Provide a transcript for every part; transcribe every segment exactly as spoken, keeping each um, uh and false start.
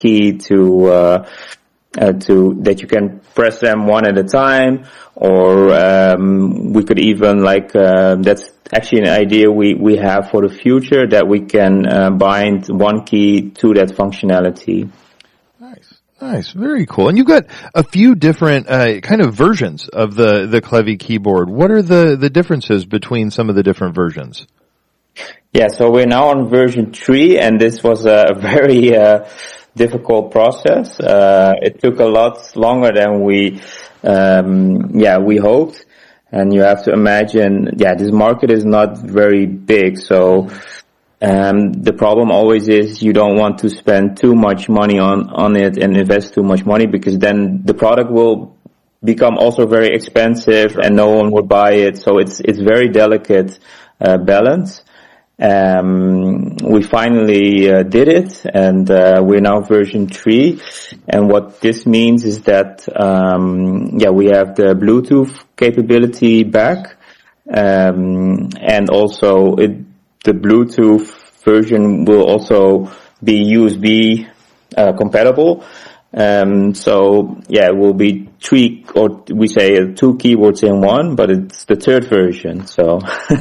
key to uh, uh, to that you can press them one at a time, or um, we could even like uh, that's actually an idea we we have for the future, that we can uh, bind one key to that functionality. Nice, nice, very cool. And you've got a few different uh, kind of versions of the the Clevie keyboard. What are the the differences between some of the different versions? Yeah, so we're now on version three, and this was a very uh, difficult process. Uh, it took a lot longer than we, um, yeah, we hoped. And you have to imagine, yeah, this market is not very big, so um, the problem always is you don't want to spend too much money on on it and invest too much money, because then the product will become also very expensive and no one would buy it. So it's it's very delicate uh, balance. Um, we finally uh, did it, and uh, we're now version three. And what this means is that, um, yeah, we have the Bluetooth capability back, um, and also it, the Bluetooth version will also be U S B uh, compatible. Um, so yeah, it will be three, or we say uh, two keyboards in one, but it's the third version. So.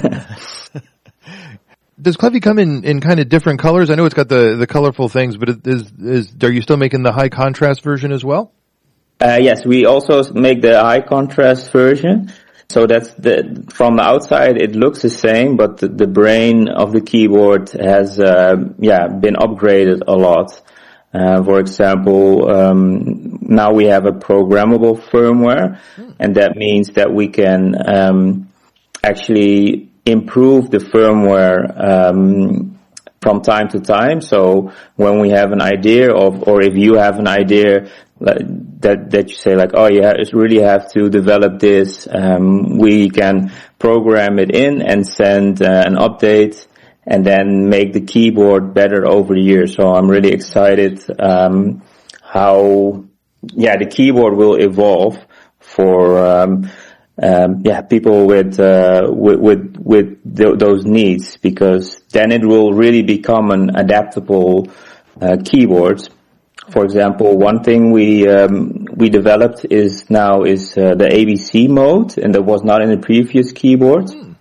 Does Clevie come in, in kind of different colors? I know it's got the, the colorful things, but is, is, are you still making the high contrast version as well? Uh, yes, we also make the high contrast version. So that's the, from the outside it looks the same, but the, the brain of the keyboard has, uh, yeah, been upgraded a lot. Uh, for example, um, now we have a programmable firmware, hmm. and that means that we can, um, actually improve the firmware um, from time to time. So when we have an idea of, or if you have an idea that that you say like, oh yeah, I really have to develop this, um, we can program it in and send uh, an update, and then make the keyboard better over the years. So I'm really excited um, how yeah the keyboard will evolve for. Um, Um, yeah, people with, uh, with, with, with th- those needs, because then it will really become an adaptable, uh, keyboard. For example, one thing we, um, we developed is now is, uh, the A B C mode, and that was not in the previous keyboard. Mm.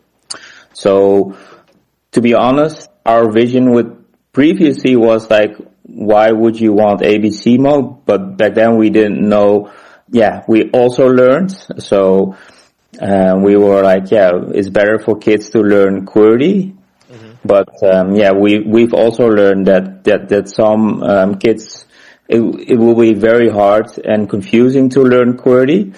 So, to be honest, our vision with previously was like, why would you want A B C mode? But back then we didn't know. Yeah, we also learned, so uh, we were like, yeah, it's better for kids to learn QWERTY. Mm-hmm. But um, yeah, we we've also learned that that that some um, kids it, it will be very hard and confusing to learn QWERTY.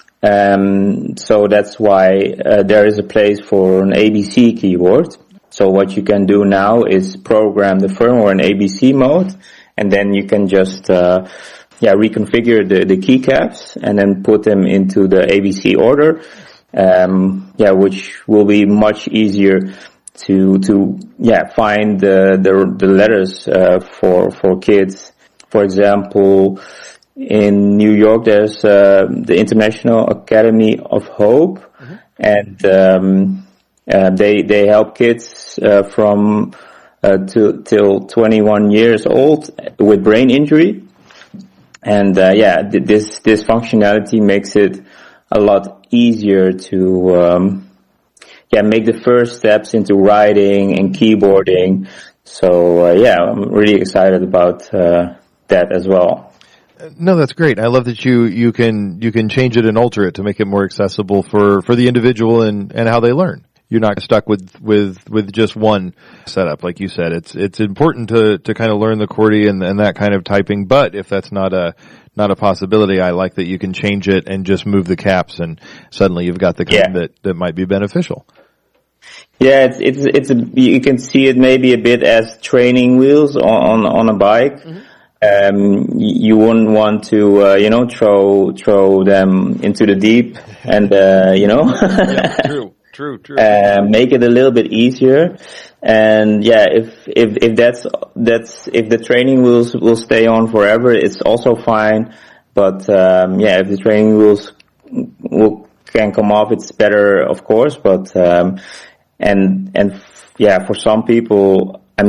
Um, so that's why uh, there is a place for an A B C keyboard. So what you can do now is program the firmware in A B C mode, and then you can just uh, Yeah, reconfigure the, the keycaps and then put them into the A B C order. Um, yeah, which will be much easier to, to, yeah, find the, the, the letters, uh, for, for kids. For example, in New York, there's, uh, the International Academy of Hope, mm-hmm. and, um, uh, they, they help kids, uh, from, uh, to, till twenty-one years old with brain injury. And, uh, yeah, th- this, this functionality makes it a lot easier to, um, yeah, make the first steps into writing and keyboarding. So, uh, yeah, I'm really excited about, uh, that as well. No, that's great. I love that you, you can, you can change it and alter it to make it more accessible for, for the individual and, and how they learn. You're not stuck with, with, with just one setup. Like you said, it's, it's important to, to kind of learn the QWERTY and, and that kind of typing. But if that's not a, not a possibility, I like that you can change it and just move the caps, and suddenly you've got the kind yeah. that, that might be beneficial. Yeah, it's, it's, it's a, you can see it maybe a bit as training wheels on, on a bike. Mm-hmm. Um, you wouldn't want to, uh, you know, throw, throw them into the deep and, uh, you know. Yeah, true. True, true. Uh, make it a little bit easier. And yeah, if, if, if that's, that's, if the training wheels will stay on forever, it's also fine. But, um, yeah, if the training wheels will, can come off, it's better, of course. But, um, and, and yeah, for some people, I mean,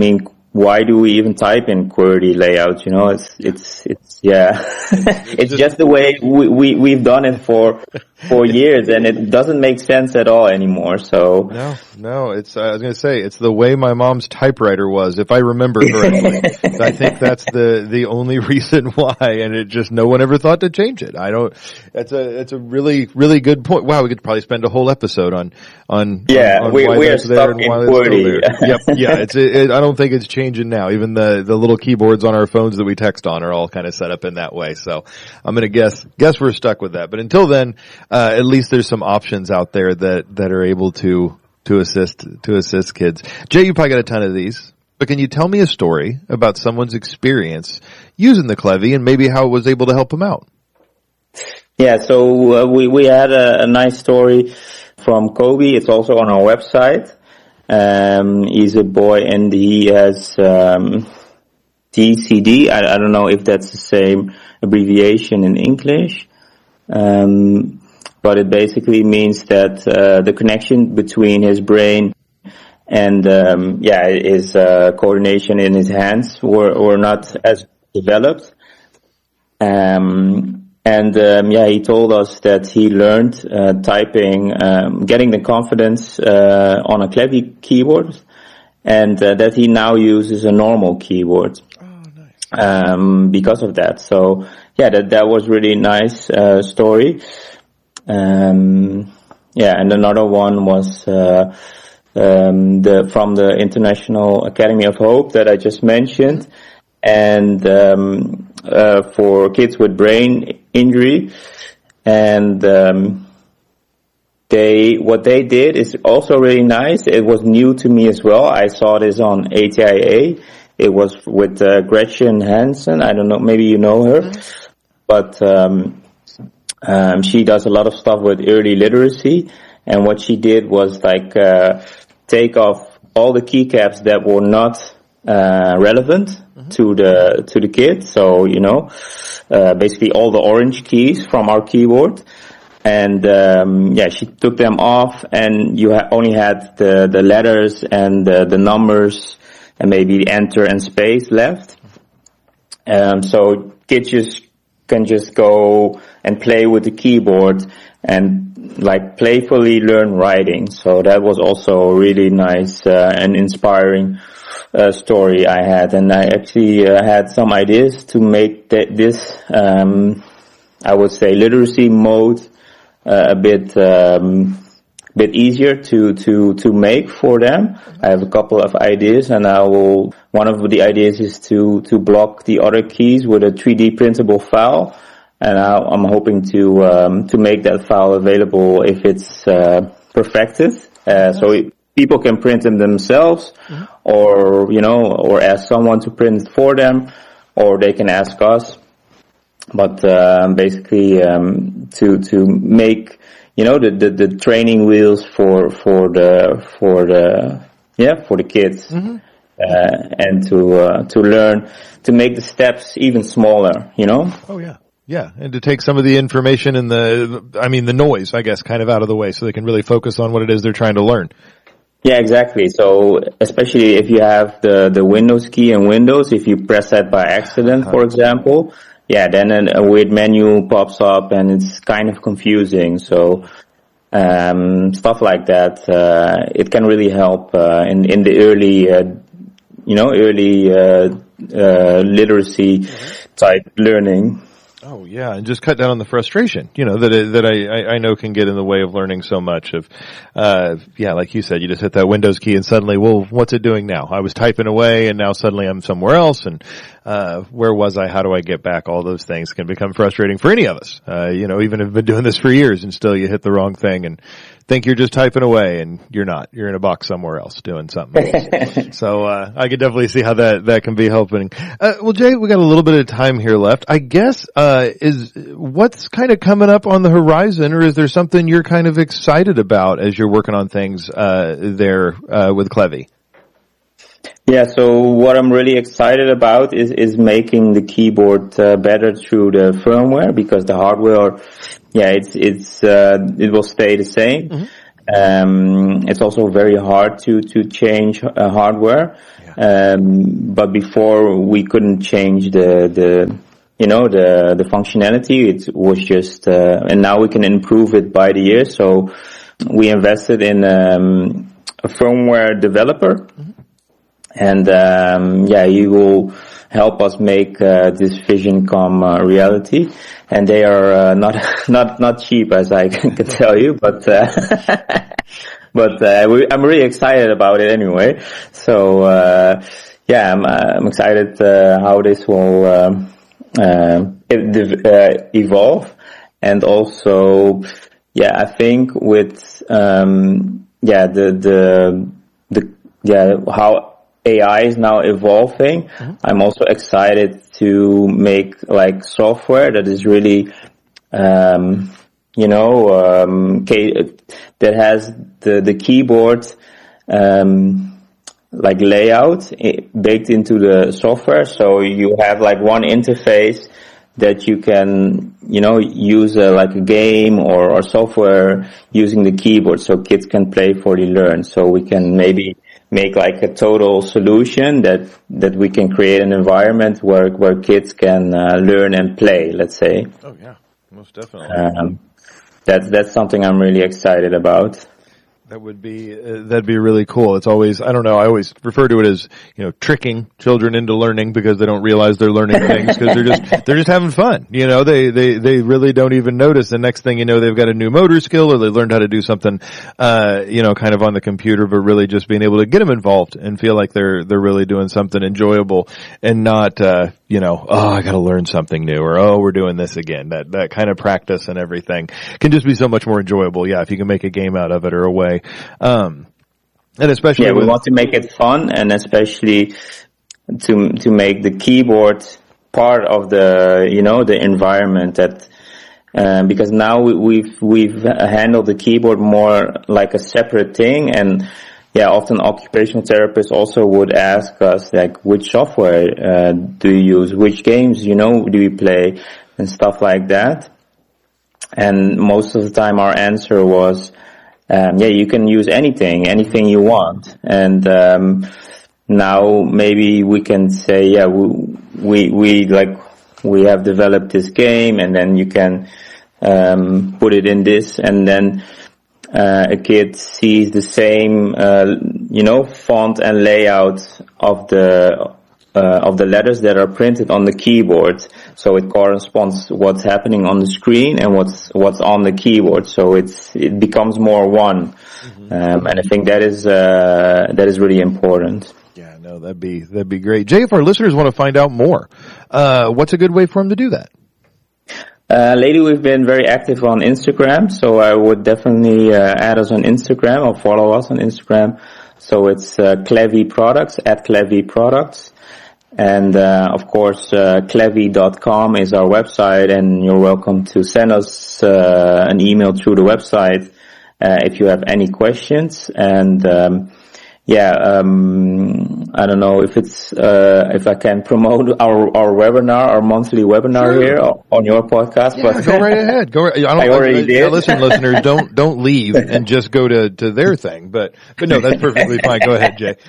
why do we even type in QWERTY layout? You know, it's, it's, it's, yeah, it's just the way we, we, we've done it for, for years, and it doesn't make sense at all anymore, so. No, no, it's, I was gonna say, it's the way my mom's typewriter was, if I remember correctly. I think that's the, the only reason why, and it just, no one ever thought to change it. I don't, that's a, it's a really, really good point. Wow, we could probably spend a whole episode on, on, yeah, on, on we, why we are that's there stuck and in why it's still QWERTY. there. Yep, yeah, it's, it, it, I don't think it's changing now. Even the, the little keyboards on our phones that we text on are all kind of set up in that way. So I'm going to guess, guess we're stuck with that. But until then, uh, at least there's some options out there that, that are able to, to assist, to assist kids. Jay, you probably got a ton of these, but can you tell me a story about someone's experience using the Clevy and maybe how it was able to help them out? Yeah, so uh, we, we had a, a nice story from Kobe. It's also on our website. Um, he's a boy and he has, um, D C D. I, I don't know if that's the same abbreviation in English. Um, but it basically means that, uh, the connection between his brain and, um, yeah, his, uh, coordination in his hands were, were not as developed. Um, And, um, yeah, he told us that he learned, uh, typing, um, getting the confidence, uh, on a Clevy keyboard, and, uh, that he now uses a normal keyboard. Oh, nice. Um, because of that. So, yeah, that, that was really nice, uh, story. Um, yeah, and another one was, uh, um, the, from the International Academy of Hope that I just mentioned. And, um, uh, for kids with brain injury, and um, they what they did is also really nice. It was new to me as well. I saw this on A T I A. It was with uh, Gretchen Hansen. I don't know, maybe you know her, but um, um, she does a lot of stuff with early literacy. And what she did was like uh, take off all the keycaps that were not uh, relevant to the to the kid. So, you know, uh, basically all the orange keys from our keyboard, and um, yeah, she took them off, and you ha- only had the the letters and the, the numbers and maybe enter and space left. Um, so kids just can just go and play with the keyboard and like playfully learn writing. So that was also really nice uh, and inspiring Uh, story I had, and I actually uh, had some ideas to make th- this, um, I would say, literacy mode uh, a bit, um, bit easier to to to make for them. I have a couple of ideas, and I will. One of the ideas is to to block the other keys with a three D printable file, and I, I'm hoping to um, to make that file available if it's uh, perfected. Uh, so. It, People can print them themselves, mm-hmm. or, you know, or ask someone to print it for them, or they can ask us. But, um, basically, um, to, to make, you know, the, the, the training wheels for, for the, for the, yeah, for the kids, mm-hmm. uh, and to, uh, to learn to make the steps even smaller, you know? Oh, yeah. Yeah, and to take some of the information and the, I mean, the noise, I guess, kind of out of the way so they can really focus on what it is they're trying to learn. Yeah, exactly. So, especially if you have the, the Windows key in Windows, if you press that by accident, for example, yeah, then a, a weird menu pops up and it's kind of confusing. So, um, stuff like that, uh, it can really help, uh, in, in the early, uh, you know, early, uh, uh, literacy type learning. Oh yeah, and just cut down on the frustration, you know, that it, that I, I know can get in the way of learning so much of, uh, yeah, like you said, you just hit that Windows key and suddenly, well, what's it doing now? I was typing away and now suddenly I'm somewhere else, and, uh, where was I? How do I get back? All those things can become frustrating for any of us. Uh, you know, even if you've been doing this for years and still you hit the wrong thing and think you're just typing away and you're not. You're in a box somewhere else doing something else. So, uh, I could definitely see how that, that can be helping. Uh, well, Jay, we got a little bit of time here left. I guess, uh, is, what's kind of coming up on the horizon, or is there something you're kind of excited about as you're working on things, uh, there, uh, with Clevy? Yeah, so what I'm really excited about is, is making the keyboard, uh, better through the firmware, because the hardware, yeah, it's, it's, uh, it will stay the same. Mm-hmm. Um, it's also very hard to, to change uh, hardware. Yeah. Um, but before we couldn't change the, the, you know, the, the functionality. It was just, uh, and now we can improve it by the year. So we invested in, um, a firmware developer. Mm-hmm. And, um, yeah, he will help us make, uh, this vision come, uh, reality. And they are, uh, not, not, not cheap, as I can tell you, but, uh, But uh, we, I'm really excited about it anyway. So uh, yeah, I'm, uh, I'm excited uh, how this will um, uh, uh, evolve, and also, yeah, I think with um, yeah the the the yeah how A I is now evolving, mm-hmm. I'm also excited to make like software that is really um, you know um, that has the the keyboard um like layout baked into the software, so you have like one interface that you can you know use a, like a game or, or software using the keyboard, so kids can play fully learn. So we can maybe make like a total solution that that we can create an environment where where kids can uh, learn and play, let's say. Oh yeah, most definitely. Um, that's that's something I'm really excited about. That would be, uh, that'd be really cool. It's always, I don't know, I always refer to it as, you know, tricking children into learning because they don't realize they're learning things because they're just, they're just having fun. You know, they, they, they really don't even notice. The next thing you know, they've got a new motor skill, or they learned how to do something, uh, you know, kind of on the computer, but really just being able to get them involved and feel like they're, they're really doing something enjoyable and not, uh, you know, oh, I gotta learn something new, or oh, we're doing this again. That, that kind of practice and everything can just be so much more enjoyable. Yeah, if you can make a game out of it or a way. Um, and especially yeah, we with, want to make it fun, and especially to to make the keyboard part of the you know the environment that um, because now we, we've we've handled the keyboard more like a separate thing, and yeah, often occupational therapists also would ask us like, which software uh, do you use, which games you know do you play, and stuff like that. And most of the time, our answer was, Um, yeah, you can use anything, anything you want. And, um, now maybe we can say, yeah, we, we, we, like, we have developed this game, and then you can, um, put it in this, and then, uh, a kid sees the same, uh, you know, font and layout of the, uh, of the letters that are printed on the keyboard. So it corresponds what's happening on the screen and what's, what's on the keyboard. So it's, it becomes more one. Mm-hmm. Um, and I think that is, uh, that is really important. Yeah, no, that'd be, that'd be great. Jay, if our listeners want to find out more, uh, what's a good way for them to do that? Uh, lately we've been very active on Instagram, so I would definitely, uh, add us on Instagram or follow us on Instagram. So it's, uh, Clevy Products, at Clevy Products. And, uh, of course, uh, clevy dot com is our website, and you're welcome to send us, uh, an email through the website, uh, if you have any questions. And, um, yeah, um, I don't know if it's, uh, if I can promote our, our webinar, our monthly webinar sure. here on your podcast. Yeah, but go right ahead. Go right. I, don't, I already I, did. I, listen, listeners, don't, don't leave and just go to, to their thing. But, but no, that's perfectly fine. Go ahead, Jay.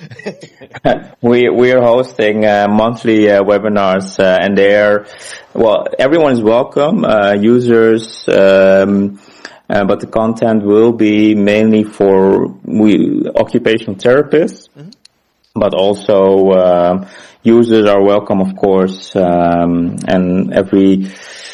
we, we are hosting, uh, monthly, uh, webinars, uh, and they're, well, everyone is welcome, uh, users, um, Uh, but the content will be mainly for we occupational therapists, mm-hmm. but also uh, users are welcome, of course. Um, and every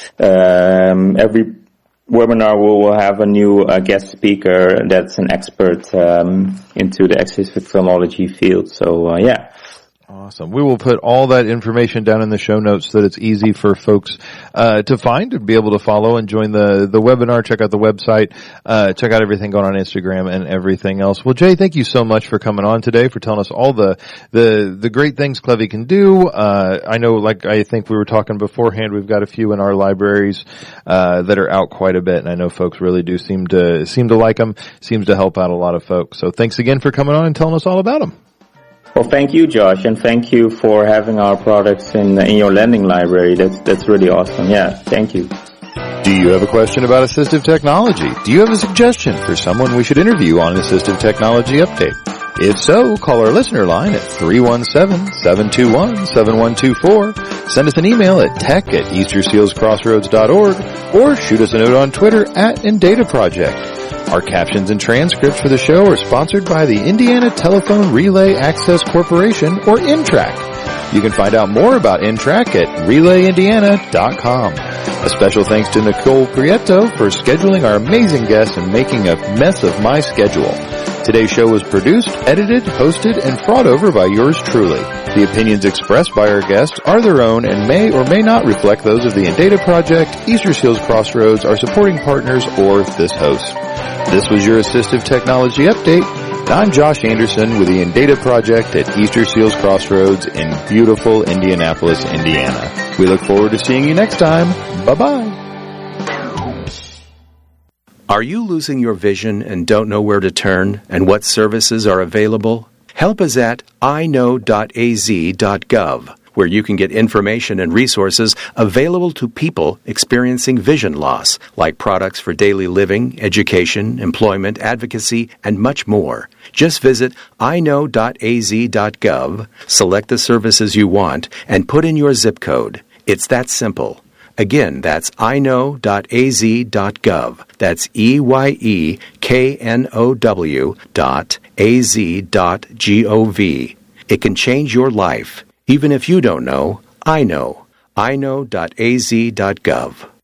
um, every webinar we will have a new uh, guest speaker that's an expert um, into the exercise physiology field. So uh, yeah. Awesome. We will put all that information down in the show notes so that it's easy for folks uh to find and be able to follow and join the the webinar. Check out the website, uh check out everything going on Instagram and everything else. Well, Jay, thank you so much for coming on today, for telling us all the the the great things Clevy can do. Uh I know, like I think we were talking beforehand, we've got a few in our libraries uh that are out quite a bit, and I know folks really do seem to seem to like them. Seems to help out a lot of folks. So thanks again for coming on and telling us all about them. Well, thank you, Josh, and thank you for having our products in in your lending library. That's that's really awesome. Yeah, thank you. Do you have a question about assistive technology? Do you have a suggestion for someone we should interview on Assistive Technology Update? If so, call our listener line at three one seven, seven two one, seven one two four, send us an email at tech at easter seals crossroads dot org, or shoot us a note on Twitter at Indata Project. Our captions and transcripts for the show are sponsored by the Indiana Telephone Relay Access Corporation, or I N T R A C. You can find out more about I N T R A C at relay indiana dot com. A special thanks to Nicole Prieto for scheduling our amazing guests and making a mess of my schedule. Today's show was produced, edited, hosted, and brought over by yours truly. The opinions expressed by our guests are their own and may or may not reflect those of the Indata Project, Easter Seals Crossroads, our supporting partners, or this host. This was your Assistive Technology Update. I'm Josh Anderson with the Indata Project at Easter Seals Crossroads in beautiful Indianapolis, Indiana. We look forward to seeing you next time. Bye-bye. Are you losing your vision and don't know where to turn and what services are available? Help is at i know dot a z dot gov, where you can get information and resources available to people experiencing vision loss, like products for daily living, education, employment, advocacy, and much more. Just visit i know dot a z dot gov, select the services you want, and put in your zip code. It's that simple. Again, that's i know dot a z dot gov. That's E Y E K N O W dot A Z dot G O V. It can change your life. Even if you don't know, I know. i know dot a z dot gov.